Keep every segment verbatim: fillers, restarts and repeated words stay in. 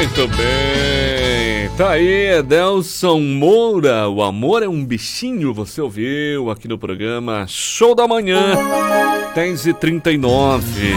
Muito bem, tá aí Edelson Moura, o amor é um bichinho, você ouviu aqui no programa Show da Manhã, dez e trinta e nove.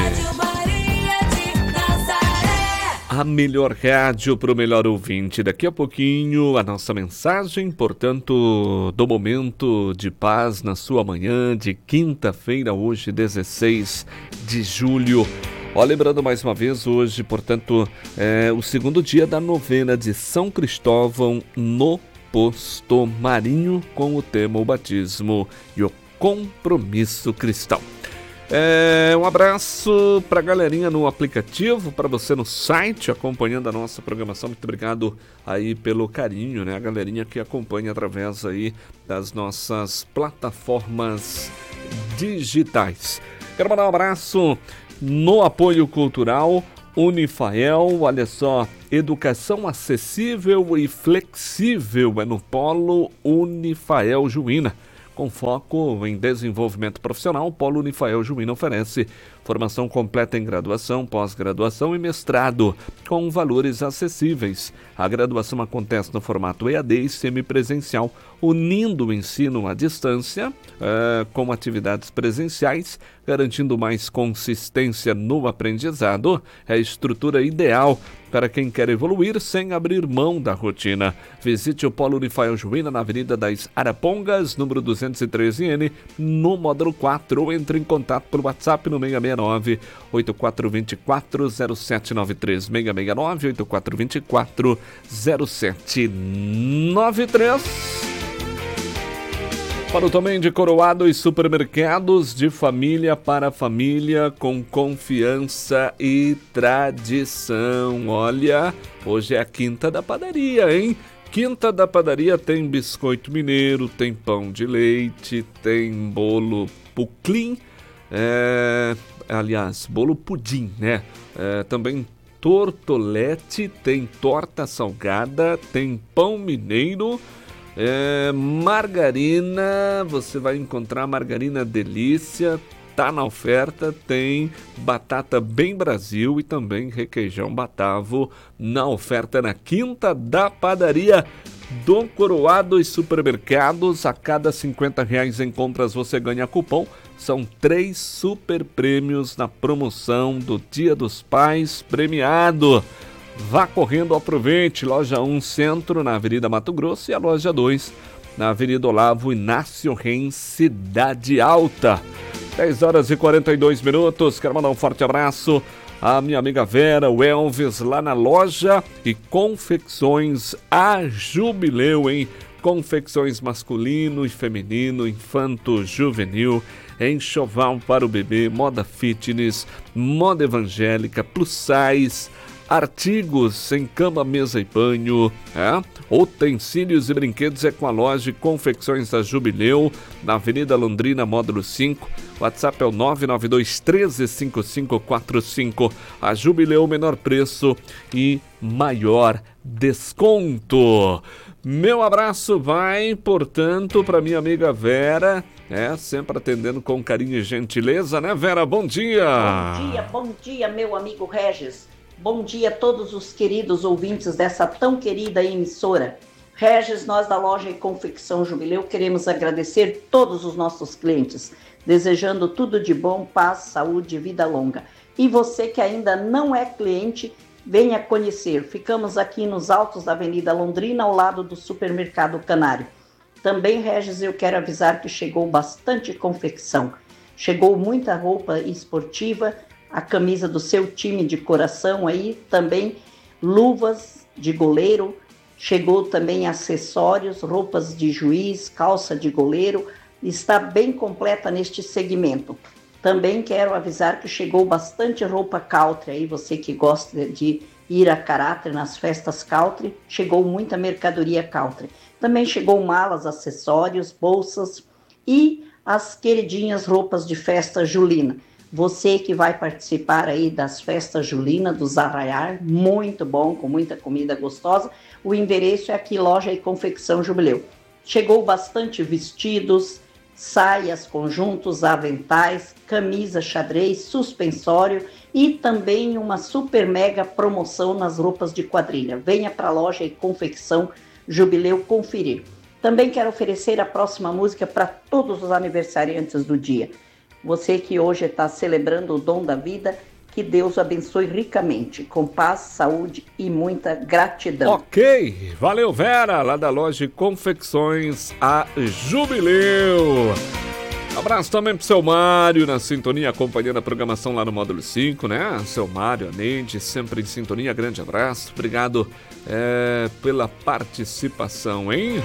A melhor rádio para o melhor ouvinte. Daqui a pouquinho a nossa mensagem, portanto, do momento de paz na sua manhã de quinta-feira, hoje dezesseis de julho. Ó, lembrando mais uma vez, hoje, portanto, é o segundo dia da novena de São Cristóvão no Posto Marinho, com o tema o batismo e o compromisso cristão. É, um abraço para a galerinha no aplicativo, para você no site, acompanhando a nossa programação. Muito obrigado aí pelo carinho, né? A galerinha que acompanha através aí das nossas plataformas digitais. Quero mandar um abraço no apoio cultural Unifael, olha só, educação acessível e flexível é no Polo Unifael Juína. Com foco em desenvolvimento profissional, o Polo Unifael Juína oferece formação completa em graduação, pós-graduação e mestrado, com valores acessíveis. A graduação acontece no formato E A D e semipresencial, unindo o ensino à distância uh, com atividades presenciais, garantindo mais consistência no aprendizado. É a estrutura ideal para quem quer evoluir sem abrir mão da rotina. Visite o Polo Unifael Juína na Avenida das Arapongas, número duzentos e treze N, no módulo quatro, ou entre em contato pelo WhatsApp no seis seis nove, oito quatro dois quatro, zero sete nove três, seis seis nove, oito quatro dois quatro, zero sete nove três. Para o também de Coroado e supermercados de família para família com confiança e tradição. Olha, hoje é a quinta da padaria, hein? Quinta da padaria tem biscoito mineiro, tem pão de leite, tem bolo puclim, é, aliás, bolo pudim, né? É, também tortolete, tem torta salgada, tem pão mineiro. É, margarina, você vai encontrar margarina delícia, tá na oferta, tem batata bem Brasil e também requeijão Batavo na oferta na Quinta da Padaria do Coroado e Supermercados. A cada cinquenta reais em compras você ganha cupom. São três super prêmios na promoção do Dia dos Pais premiado. Vá correndo, aproveite. Loja um Centro, na Avenida Mato Grosso, e a Loja dois, na Avenida Olavo Inácio Reis, Cidade Alta. dez horas e quarenta e dois minutos. Quero mandar um forte abraço à minha amiga Vera, o Elvis, lá na loja e confecções a Jubileu, hein? Confecções masculino e feminino, infanto, juvenil, enxoval para o bebê, moda fitness, moda evangélica, plus size, artigos em cama, mesa e banho, é? Utensílios e brinquedos é com a loja Confecções da Jubileu, na Avenida Londrina, módulo cinco. WhatsApp é o nove nove dois, um três, cinco cinco quatro cinco. A Jubileu, menor preço e maior desconto. Meu abraço vai, portanto, para minha amiga Vera, é, sempre atendendo com carinho e gentileza, né, Vera? Bom dia! Bom dia, bom dia, meu amigo Regis. Bom dia a todos os queridos ouvintes dessa tão querida emissora. Regis, nós da loja e Confecção Jubileu queremos agradecer todos os nossos clientes, desejando tudo de bom, paz, saúde e vida longa. E você que ainda não é cliente, venha conhecer. Ficamos aqui nos altos da Avenida Londrina, ao lado do Supermercado Canário. Também, Regis, eu quero avisar que chegou bastante confecção. Chegou muita roupa esportiva, a camisa do seu time de coração aí, também luvas de goleiro, chegou também acessórios, roupas de juiz, calça de goleiro, está bem completa neste segmento. Também quero avisar que chegou bastante roupa country aí, você que gosta de ir a caráter nas festas country, chegou muita mercadoria country. Também chegou malas, acessórios, bolsas e as queridinhas roupas de festa julina. Você que vai participar aí das festas julina, dos arraiar, muito bom, com muita comida gostosa, o endereço é aqui, Loja e Confecção Jubileu. Chegou bastante vestidos, saias, conjuntos, aventais, camisa, xadrez, suspensório e também uma super mega promoção nas roupas de quadrilha. Venha para a loja e confecção Jubileu conferir. Também quero oferecer a próxima música para todos os aniversariantes do dia. Você que hoje está celebrando o dom da vida, que Deus o abençoe ricamente, com paz, saúde e muita gratidão. Ok, valeu Vera, lá da loja de confecções a Jubileu. Abraço também pro seu Mário, na sintonia, acompanhando a programação lá no Módulo cinco, né? Seu Mário, a Neide, sempre em sintonia, grande abraço. Obrigado é, pela participação, hein?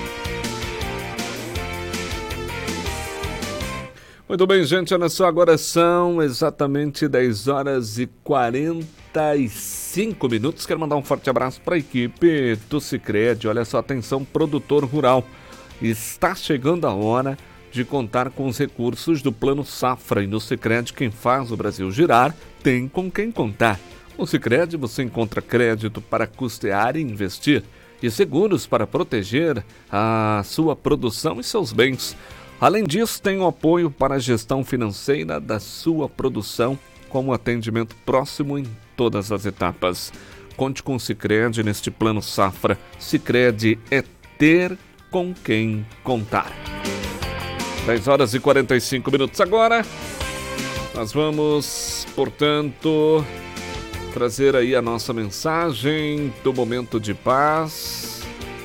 Muito bem, gente, olha só, agora são exatamente dez horas e quarenta e cinco minutos. Quero mandar um forte abraço para a equipe do Sicredi. Olha só, atenção, produtor rural. Está chegando a hora de contar com os recursos do Plano Safra, e no Sicredi quem faz o Brasil girar tem com quem contar. No Sicredi você encontra crédito para custear e investir e seguros para proteger a sua produção e seus bens. Além disso, tem o apoio para a gestão financeira da sua produção, com atendimento próximo em todas as etapas. Conte com o Sicredi neste Plano Safra. Sicredi é ter com quem contar. dez horas e quarenta e cinco minutos agora. Nós vamos, portanto, trazer aí a nossa mensagem do Momento de Paz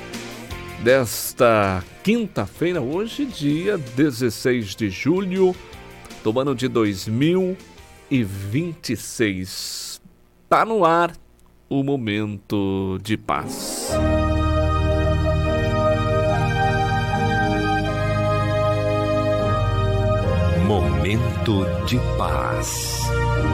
desta quinta-feira, hoje, dia dezesseis de julho do ano de dois mil e vinte e seis. Tá no ar o Momento de Paz. Momento de Paz.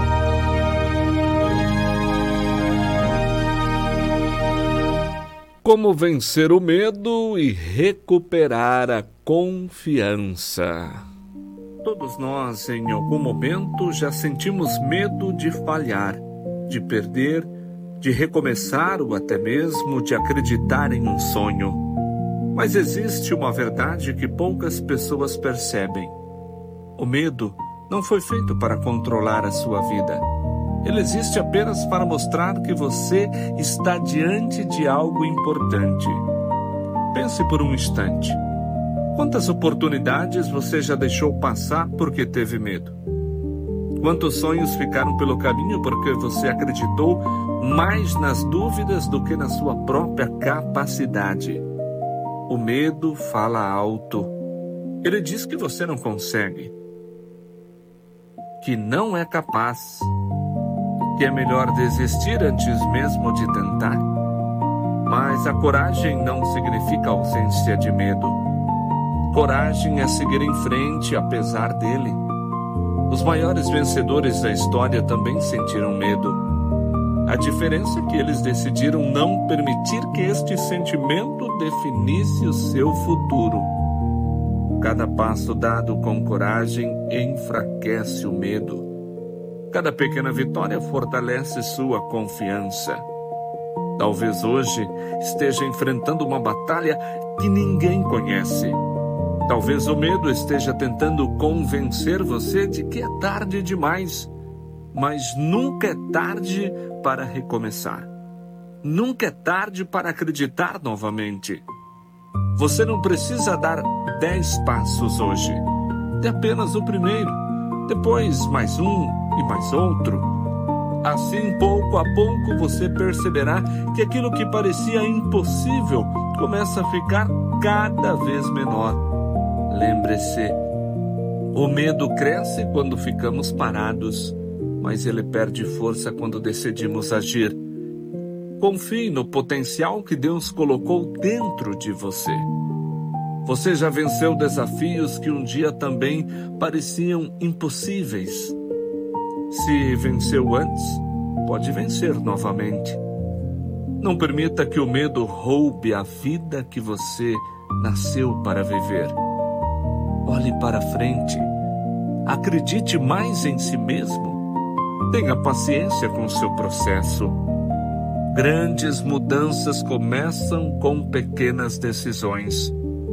Como vencer o medo e recuperar a confiança. Todos nós, em algum momento, já sentimos medo de falhar, de perder, de recomeçar ou até mesmo de acreditar em um sonho. Mas existe uma verdade que poucas pessoas percebem. O medo não foi feito para controlar a sua vida. Ele existe apenas para mostrar que você está diante de algo importante. Pense por um instante. Quantas oportunidades você já deixou passar porque teve medo? Quantos sonhos ficaram pelo caminho porque você acreditou mais nas dúvidas do que na sua própria capacidade? O medo fala alto. Ele diz que você não consegue, que não é capaz, que é melhor desistir antes mesmo de tentar. Mas a coragem não significa ausência de medo. Coragem é seguir em frente apesar dele. Os maiores vencedores da história também sentiram medo. A diferença é que eles decidiram não permitir que este sentimento definisse o seu futuro. Cada passo dado com coragem enfraquece o medo. Cada pequena vitória fortalece sua confiança. Talvez hoje esteja enfrentando uma batalha que ninguém conhece. Talvez o medo esteja tentando convencer você de que é tarde demais. Mas nunca é tarde para recomeçar. Nunca é tarde para acreditar novamente. Você não precisa dar dez passos hoje. Dê apenas o primeiro. Depois mais um e mais outro. Assim, pouco a pouco, você perceberá que aquilo que parecia impossível começa a ficar cada vez menor. Lembre-se, o medo cresce quando ficamos parados, mas ele perde força quando decidimos agir. Confie no potencial que Deus colocou dentro de você. Você já venceu desafios que um dia também pareciam impossíveis. Se venceu antes, pode vencer novamente. Não permita que o medo roube a vida que você nasceu para viver. Olhe para frente. Acredite mais em si mesmo. Tenha paciência com o seu processo. Grandes mudanças começam com pequenas decisões.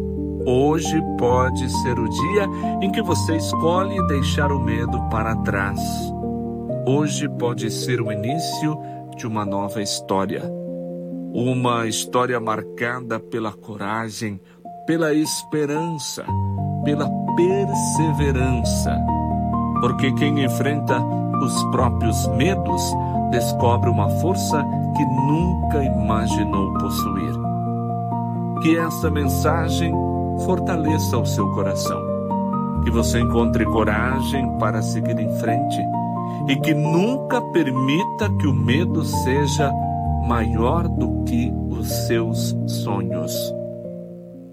Hoje pode ser o dia em que você escolhe deixar o medo para trás. hoje pode ser o início de uma nova história. Uma história marcada pela coragem, pela esperança, pela perseverança. Porque quem enfrenta os próprios medos descobre uma força que nunca imaginou possuir. Que essa mensagem fortaleça o seu coração. Que você encontre coragem para seguir em frente e que nunca permita que o medo seja maior do que os seus sonhos.